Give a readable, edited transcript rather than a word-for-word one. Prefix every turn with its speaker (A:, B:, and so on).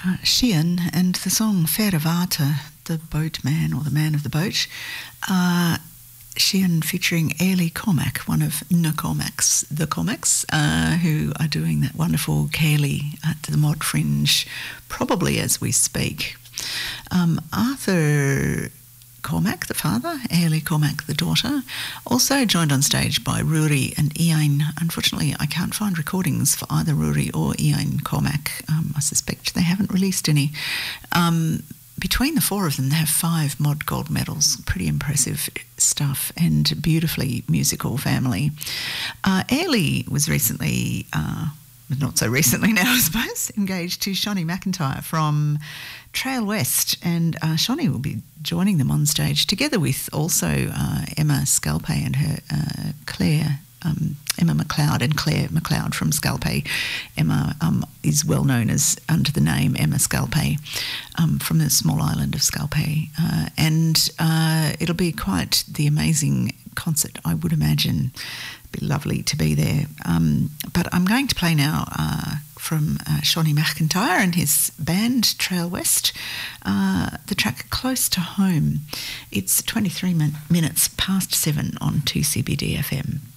A: Sheehan and the song Feravata, the boatman or the man of the boat. Sheehan featuring Ailey Cormac, one of the Cormacs, who are doing that wonderful Cayley at the Mod Fringe, probably as we speak. Arthur Cormac, the father, Ailey Cormac, the daughter, also joined on stage by Rory and Ian. Unfortunately, I can't find recordings for either Rory or Ian Cormac. I suspect they haven't released any. Between the four of them, they have 5 Mod Gold medals. Pretty impressive stuff and beautifully musical family. Ailey was recently, not so recently now I suppose, engaged to Shonny McIntyre from Trail West, and Shonny will be joining them on stage together with also Emma Scalpe and her Emma McLeod and Claire McLeod from Scalpe. Emma is well known as under the name Emma Scalpe from the small island of Scalpe, and it'll be quite the amazing concert, I would imagine. It'd be lovely to be there. But I'm going to play now from Shonny McIntyre and his band Trail West, the track Close to Home. It's 23 minutes past 7 on 2CBD FM.